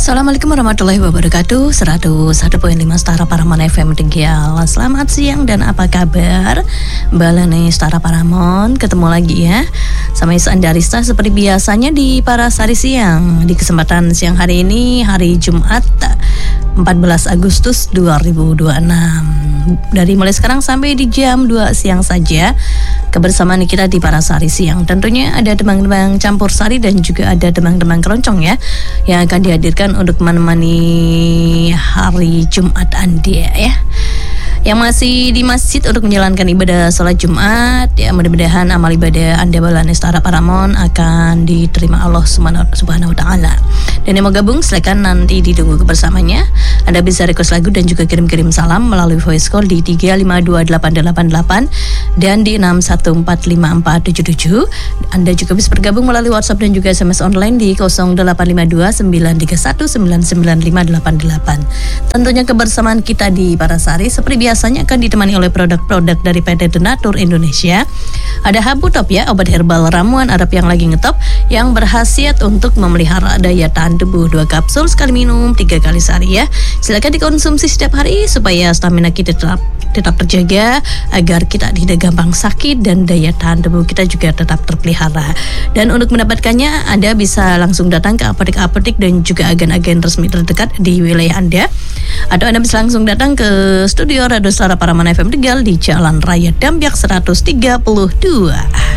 Assalamualaikum warahmatullahi wabarakatuh. 101.5 Setara Paramon FM Tegal. Selamat siang dan apa kabar? Balane Setara Paramon, ketemu lagi ya sama Isa Andarista seperti biasanya di Parasari Siang. Di kesempatan siang hari ini, hari Jumat 14 Agustus 2026. Dari mulai sekarang sampai di jam 2 siang saja kebersamaan kita di Parasari Siang. Tentunya ada demang-demang campur sari dan juga ada demang-demang keroncong ya, yang akan dihadirkan untuk menemani hari Jumat Anda ya, yang masih di masjid untuk menjalankan ibadah sholat Jumat ya. Mudah-mudahan amal ibadah Anda Balane Setara Paramon akan diterima Allah Subhanahu wa Ta'ala. Dan yang mau gabung silakan nanti ditunggu kebersamanya. Anda bisa request lagu dan juga kirim-kirim salam melalui voice call di 3528888 dan di 6145477. Anda juga bisa bergabung melalui WhatsApp dan juga SMS online di 085293199588. Tentunya kebersamaan kita di Parasari seperti biasanya akan ditemani oleh produk-produk dari PT Donatur Indonesia. Ada Habu Top ya, obat herbal ramuan Arab yang lagi ngetop, yang berkhasiat untuk memelihara daya tahan tubuh. 2 kapsul sekali minum 3 kali sehari ya. Silakan dikonsumsi setiap hari supaya stamina kita tetap terjaga, agar kita tidak gampang sakit dan daya tahan tubuh kita juga tetap terpelihara. Dan untuk mendapatkannya Anda bisa langsung datang ke apotek-apotek dan juga agen-agen resmi terdekat di wilayah Anda, atau Anda bisa langsung datang ke studio Radio Setara Paramon FM Tegal di Jalan Raya Dampiak 132.